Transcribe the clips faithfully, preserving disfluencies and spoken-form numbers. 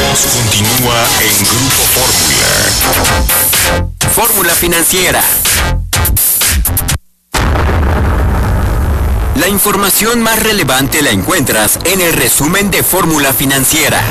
Continuamos, continúa en Grupo Fórmula. Fórmula Financiera. La información más relevante la encuentras en el resumen de Fórmula Financiera.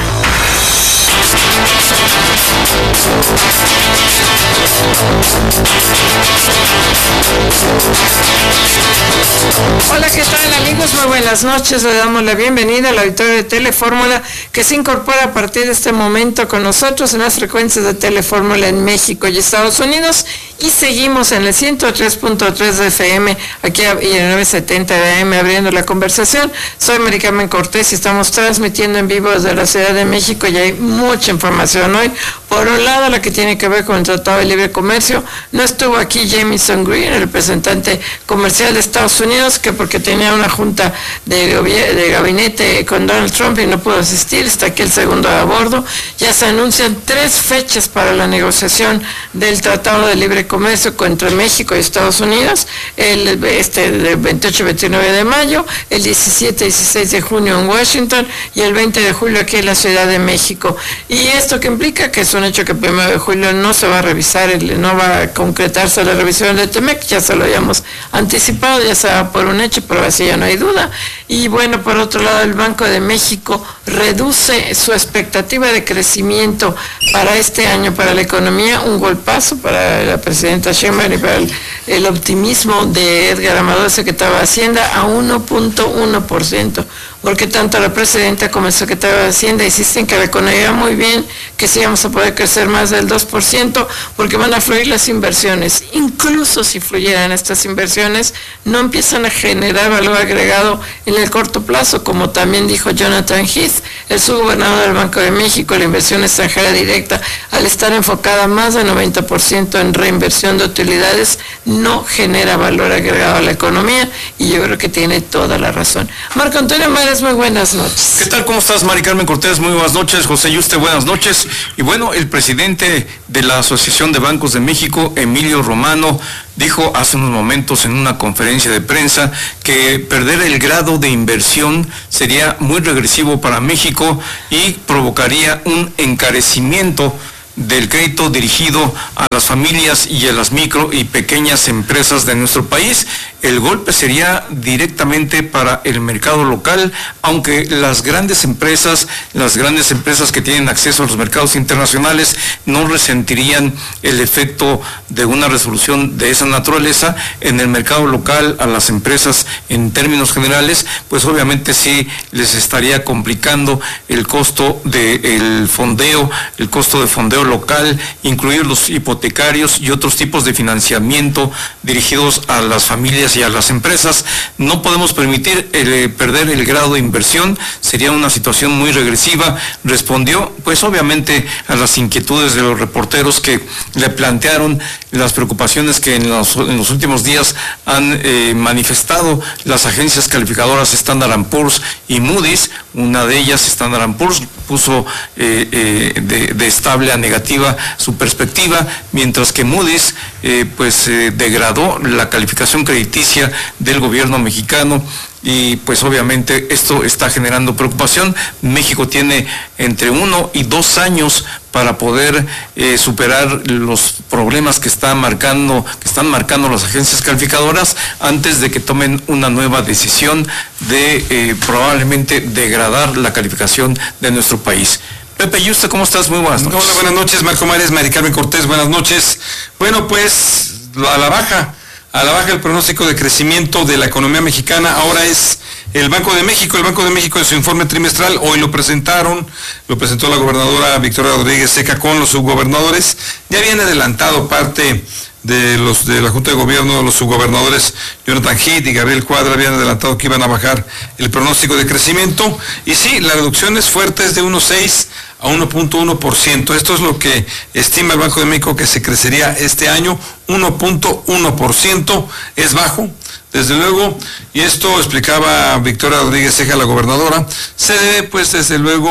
Hola, ¿qué tal, amigos? Muy buenas noches. Le damos la bienvenida al auditorio de Telefórmula, que se incorpora a partir de este momento con nosotros en las frecuencias de Telefórmula en México y Estados Unidos, y seguimos en el ciento tres punto tres de F M aquí y en el novecientos setenta de A M abriendo la conversación. Soy Mari Carmen Cortés y estamos transmitiendo en vivo desde la Ciudad de México, y hay mucha información hoy. Por un lado, la que tiene que ver con el Tratado de Libre Comercio. No estuvo aquí Jamieson Green, el representante comercial de Estados Unidos, que porque tenía una junta de, de gabinete con Donald Trump y no pudo asistir. Está aquí el segundo a bordo. Ya se anuncian tres fechas para la negociación del Tratado de Libre Comercio entre México y Estados Unidos, el este del veintiocho y veintinueve de mayo, el diecisiete y dieciséis de junio en Washington y el veinte de julio aquí en la Ciudad de México. Y esto que implica que es un hecho que el primero de julio no se va a revisar, el, no va a concretarse la revisión de Temec, ya se lo habíamos anticipado, ya se va por un hecho, pero así ya no hay duda. Y bueno, por otro lado, el Banco de México reduce su expectativa de crecimiento para este año para la economía, un golpazo para la presidenta Sheinbaum y para el, el optimismo de Edgar Amador, secretario de Hacienda, a uno punto uno por ciento, porque tanto la presidenta como el secretario de Hacienda insisten que la economía va muy bien, que sí vamos a poder crecer más del dos por ciento, porque van a fluir las inversiones. Incluso si fluyeran estas inversiones, no empiezan a generar valor agregado en el corto plazo, como también dijo Jonathan Heath, el subgobernador del Banco de México. La inversión extranjera directa, al estar enfocada más del noventa por ciento en reinversión de utilidades, no genera valor agregado a la economía, y yo creo que tiene toda la razón. Marco Antonio Mares, muy buenas noches. ¿Qué tal? ¿Cómo estás, Mari Carmen Cortés? Muy buenas noches. José Yuste, buenas noches. Y bueno, el presidente de la Asociación de Bancos de México, Emilio Romano, dijo hace unos momentos en una conferencia de prensa que perder el grado de inversión sería muy regresivo para México y provocaría un encarecimiento del crédito dirigido a las familias y a las micro y pequeñas empresas de nuestro país. El golpe sería directamente para el mercado local, aunque las grandes empresas, las grandes empresas que tienen acceso a los mercados internacionales no resentirían el efecto de una resolución de esa naturaleza. En el mercado local, a las empresas en términos generales, pues obviamente sí les estaría complicando el costo del fondeo, el costo de fondeo local, incluir los hipotecarios y otros tipos de financiamiento dirigidos a las familias y a las empresas. No podemos permitir eh, perder el grado de inversión, sería una situación muy regresiva. Respondió pues obviamente a las inquietudes de los reporteros que le plantearon las preocupaciones que en los, en los últimos días han eh, manifestado las agencias calificadoras Standard and Poor's y Moody's. Una de ellas, Standard and Poor's, puso eh, eh, de, de estable a negativa su perspectiva, mientras que Moody's eh, pues eh, degradó la calificación crediticia del gobierno mexicano. Y pues obviamente esto está generando preocupación. México tiene entre uno y dos años para poder eh, superar los problemas que están marcando, que están marcando las agencias calificadoras antes de que tomen una nueva decisión de eh, probablemente degradar la calificación de nuestro país. Pepe Yuste, ¿cómo estás? Muy buenas noches. Hola, buenas noches, Marco Mares, Mari Carmen Cortés, buenas noches. Bueno, pues a la baja. A la baja el pronóstico de crecimiento de la economía mexicana. Ahora es el Banco de México. El Banco de México en su informe trimestral, hoy lo presentaron, lo presentó la gobernadora Victoria Rodríguez Ceca con los subgobernadores. Ya habían adelantado parte de los de la Junta de Gobierno, los subgobernadores Jonathan Heath y Gabriel Cuadra habían adelantado que iban a bajar el pronóstico de crecimiento. Y sí, la reducción es fuerte, es de uno punto seis a uno punto uno por ciento. Esto es lo que estima el Banco de México que se crecería este año, uno punto uno por ciento, es bajo, desde luego, y esto explicaba Victoria Rodríguez Ceja, la gobernadora, se debe pues desde luego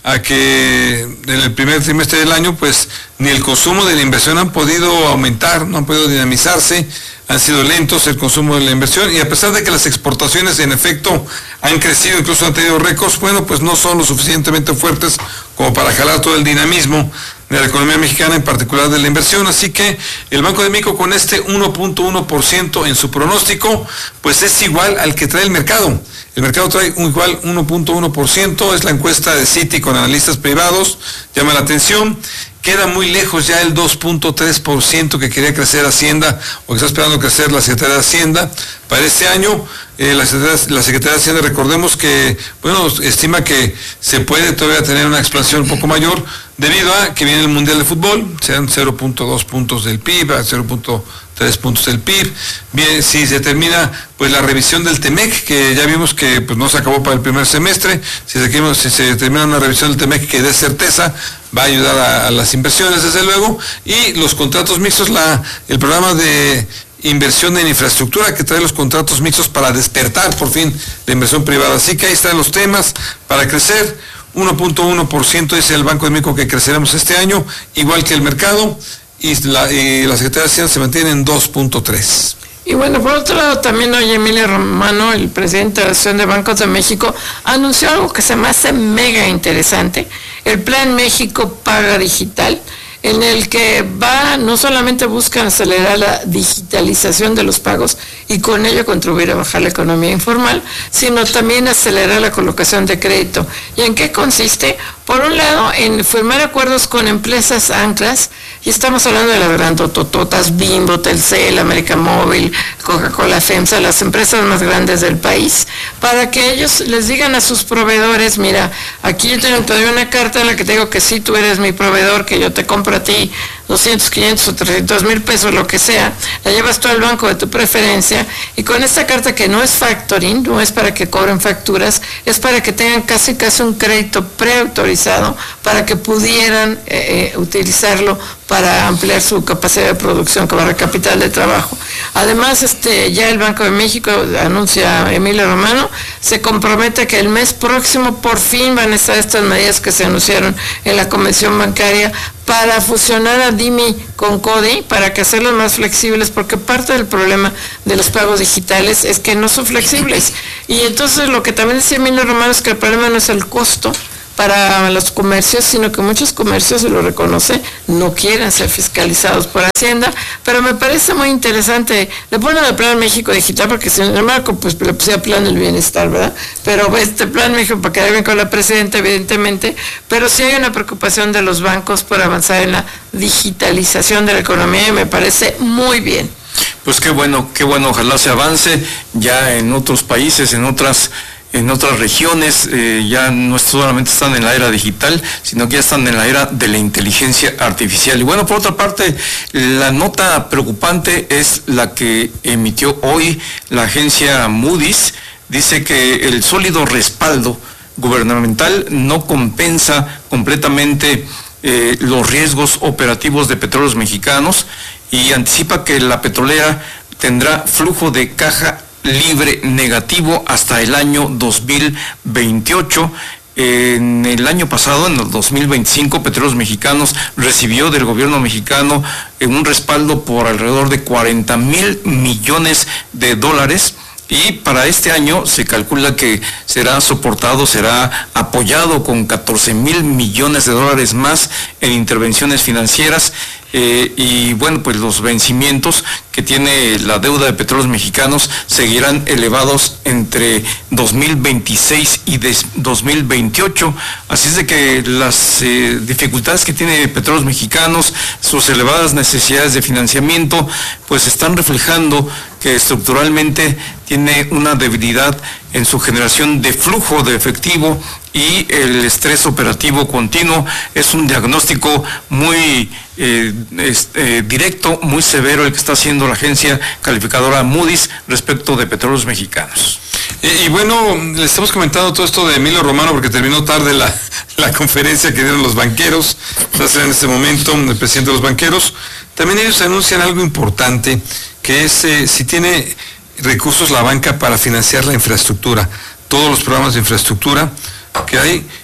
a que en el primer trimestre del año, pues ni el consumo de la inversión han podido aumentar, no han podido dinamizarse, han sido lentos el consumo de la inversión, y a pesar de que las exportaciones en efecto han crecido, incluso han tenido récords, bueno, pues no son lo suficientemente fuertes como para jalar todo el dinamismo de la economía mexicana, en particular de la inversión. Así que el Banco de México, con este uno punto uno por ciento en su pronóstico, pues es igual al que trae el mercado. El mercado trae un igual uno punto uno por ciento, es la encuesta de Citi con analistas privados, llama la atención. Queda muy lejos ya el dos punto tres por ciento que quería crecer Hacienda, o que está esperando crecer la Secretaría de Hacienda para este año. Eh, la, Secretaría, la Secretaría de Hacienda, recordemos que, bueno, estima que se puede todavía tener una expansión un poco mayor, debido a que viene el Mundial de Fútbol, sean cero punto dos puntos del P I B, a cero punto tres puntos del P I B. Bien, si se termina pues la revisión del TEMEC, que ya vimos que pues no se acabó para el primer semestre, si se, si se termina una revisión del TEMEC que dé certeza, va a ayudar a, a las inversiones, desde luego, y los contratos mixtos, la, el programa de inversión en infraestructura que trae los contratos mixtos para despertar por fin la inversión privada. Así que ahí están los temas para crecer. uno punto uno por ciento dice el Banco de México que creceremos este año, igual que el mercado, y la, y la Secretaría de Hacienda se mantiene en dos punto tres. Y bueno, por otro lado, también hoy Emilio Romano, el presidente de la Asociación de Bancos de México, anunció algo que se me hace mega interesante, el Plan México Paga Digital, en el que va, no solamente buscan acelerar la digitalización de los pagos y con ello contribuir a bajar la economía informal, sino también acelerar la colocación de crédito. ¿Y en qué consiste? Por un lado, en firmar acuerdos con empresas anclas, y estamos hablando de las grandotototas, Bimbo, Telcel, América Móvil, Coca-Cola, FEMSA, las empresas más grandes del país, para que ellos les digan a sus proveedores, mira, aquí yo te doy una carta en la que te digo que sí, tú eres mi proveedor, que yo te compro a ti doscientos, quinientos o trescientos mil pesos, lo que sea, la llevas tú al banco de tu preferencia, y con esta carta, que no es factoring, no es para que cobren facturas, es para que tengan casi casi un crédito preautorizado para que pudieran eh, utilizarlo para ampliar su capacidad de producción, para capital de trabajo. Además, este, ya el Banco de México, anuncia Emilio Romano, se compromete que el mes próximo por fin van a estar estas medidas que se anunciaron en la Convención Bancaria para fusionar a D I M I con CODI, para que hacerlos más flexibles, porque parte del problema de los pagos digitales es que no son flexibles. Y entonces lo que también decía Emilio Romano es que el problema no es el costo para los comercios, sino que muchos comercios, se lo reconoce, no quieren ser fiscalizados por Hacienda, pero me parece muy interesante. Le ponen el Plan México Digital, porque si no Marco, pues le pusieron Plan del Bienestar, ¿verdad? Pero este Plan México, para quedar bien con la presidenta, evidentemente, pero sí hay una preocupación de los bancos por avanzar en la digitalización de la economía, y me parece muy bien. Pues qué bueno, qué bueno, ojalá se avance ya en otros países, en otras en otras regiones, eh, ya no solamente están en la era digital, sino que ya están en la era de la inteligencia artificial. Y bueno, por otra parte, la nota preocupante es la que emitió hoy la agencia Moody's. Dice que el sólido respaldo gubernamental no compensa completamente eh, los riesgos operativos de Petróleos Mexicanos, y anticipa que la petrolera tendrá flujo de caja libre negativo hasta el año dos mil veintiocho. En el año pasado, en el dos mil veinticinco, Petróleos Mexicanos recibió del gobierno mexicano un respaldo por alrededor de cuarenta mil millones de dólares. Y para este año se calcula que será soportado, será apoyado con catorce mil millones de dólares más en intervenciones financieras. Eh, y bueno, pues los vencimientos que tiene la deuda de Petróleos Mexicanos seguirán elevados entre dos mil veintiséis y dos mil veintiocho. Así es de que las eh, dificultades que tiene Petróleos Mexicanos, sus elevadas necesidades de financiamiento, pues están reflejando que estructuralmente tiene una debilidad en su generación de flujo de efectivo, y el estrés operativo continuo es un diagnóstico muy eh, es, eh, directo, muy severo, el que está haciendo la agencia calificadora Moody's respecto de Petróleos Mexicanos. Y, y bueno, le estamos comentando todo esto de Emilio Romano porque terminó tarde la, la conferencia que dieron los banqueros. Está en este momento el presidente de los banqueros. También ellos anuncian algo importante, que es eh, si tiene recursos la banca para financiar la infraestructura, todos los programas de infraestructura que hay,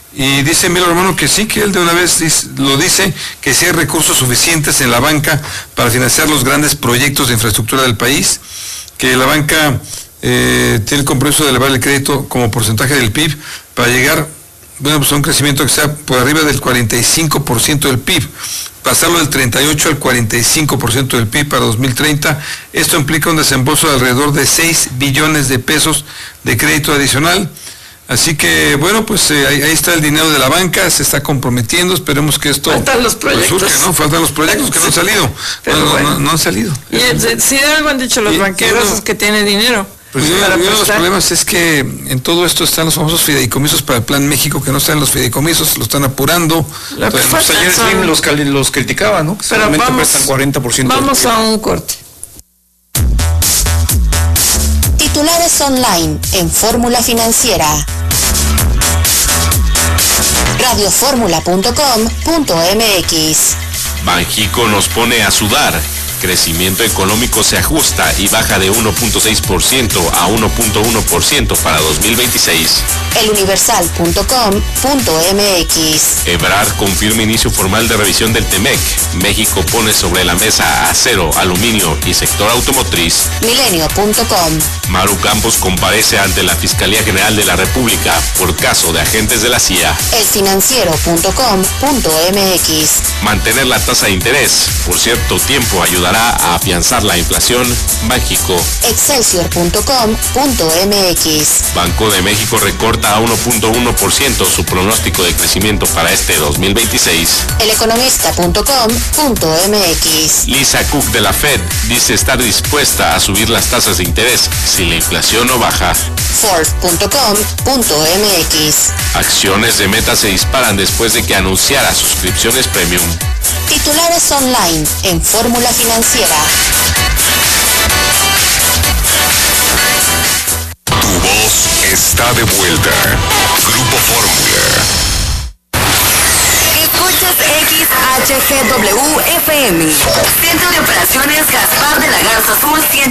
Y dice Emilio Romano que sí, que él de una vez dice, lo dice, que sí hay recursos suficientes en la banca para financiar los grandes proyectos de infraestructura del país, que la banca eh, tiene el compromiso de elevar el crédito como porcentaje del P I B para llegar, bueno, pues a un crecimiento que sea por arriba del cuarenta y cinco por ciento del P I B, pasarlo del treinta y ocho al cuarenta y cinco por ciento del P I B para dos mil treinta. Esto implica un desembolso de alrededor de seis billones de pesos de crédito adicional. Así que, bueno, pues eh, ahí, ahí está el dinero de la banca, se está comprometiendo, esperemos que esto... Faltan los proyectos. Pues, surge, ¿no? Faltan los proyectos que no han salido. Pero no, bueno. no, no han salido. Y eh, si algo han dicho los Y- banqueros y uno- es que tiene dinero. Pues para uno, uno de los prestar. problemas es que en todo esto están los famosos fideicomisos para el Plan México, que no están los fideicomisos, lo están apurando. Lo que Entonces, falta Pues ayer son- Slim los, cali- los criticaba, ¿no? Que Pero solamente vamos, prestan cuarenta por ciento. vamos a un corte. Titulares online en Fórmula Financiera. radio fórmula punto com punto m x. Banxico nos pone a sudar. Crecimiento económico se ajusta y baja de uno punto seis por ciento a uno punto uno por ciento para dos mil veintiséis. el universal punto com punto m x. Ebrard confirma inicio formal de revisión del Temec. México pone sobre la mesa acero, aluminio y sector automotriz. milenio punto com. Maru Campos comparece ante la Fiscalía General de la República por caso de agentes de la C I A. el financiero punto com punto m x. Mantener la tasa de interés por cierto tiempo ayudará a afianzar la inflación. Banxico. excelsior punto com punto m x. Banco de México recorta a uno punto uno por ciento su pronóstico de crecimiento para este dos mil veintiséis. el economista punto com punto m x. Lisa Cook de la Fed dice estar dispuesta a subir las tasas de interés si la inflación no baja. forbes punto com punto m x. Acciones de Meta se disparan después de que anunciara suscripciones premium. Titulares online en Fórmula Financiera. Tu voz está de vuelta. Grupo Fórmula. Escuchas X H G W F M, Centro de Operaciones